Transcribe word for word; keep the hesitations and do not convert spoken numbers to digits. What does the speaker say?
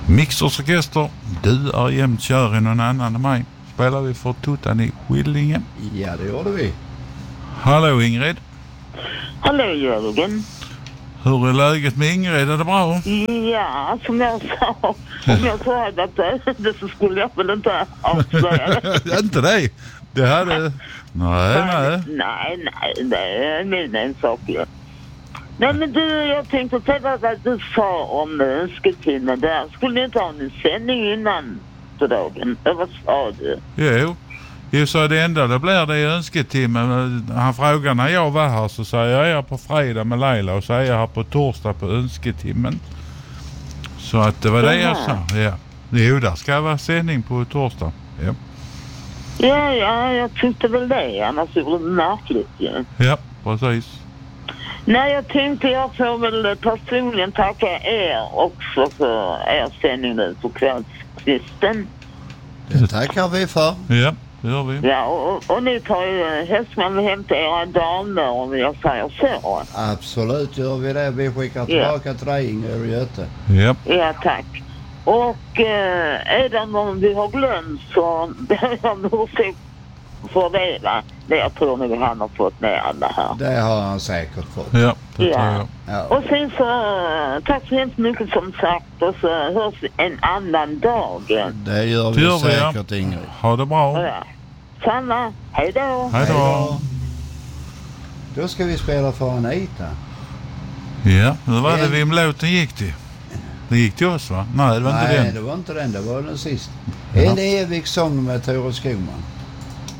Mixers orkester, du är jämt kör i någon annan än mig. Spelar vi för Tuttan i Skillinge. Ja, det gjorde vi. Hallå Ingrid. Hallå Jörgen. Hur är läget med Ingrid? Är det bra? Ja, som jag sa. Om jag sa att det så skulle jag väl inte avslöja det. Inte det? Det hade... Nej, nej. Nej, nej, det är min en sak. Nej, men du, jag tänkte säga vad du sa om önsketimmen där. Skulle ni inte ha en sändning innan på dagen? Eller vad sa du? Jo. Jo, så det enda det blir det i önsketimmen. Han frågar när jag var här så säger jag är på fredag med Leila och så är jag här på torsdag på önsketimmen. Så att det var det jag sa. Ja. Jo, där ska vara sändning på torsdag. Ja. Ja, ja, jag tyckte väl det. Annars är det märkligt ju. Ja, precis. Nej, jag tänkte jag får väl personligen tacka er också för er sändning nu på kvällskvisten. Det tackar vi för. Ja, det gör vi. Ja, och, och ni tar ju hästman och hämtar era damer om jag säger så. Absolut gör vi det. Vi skickar tillbaka ja. till dig, Inger och Göte. Ja. Ja, tack. Och eh, är det någon vi har glömt så ber jag om ursäkt för det, va? Det jag tror nog han har fått ner alla här. Det har han säkert fått. Ja, det ja. tror jag. Ja. Och sen så, tack så hemskt mycket som sagt. Och så hörs vi en annan dag. Det gör vi, det gör vi säkert, ja. Ingrid. Ha det bra. Ja. Samma. Hej då. Hej då. Då ska vi spela för Anita. Ja, det var det vem låten gick till. Det gick till oss, va? Nej, det var Nej, inte den. Nej, det var inte den. Det var den sista. Ja. En evig sång med Tore Skogman.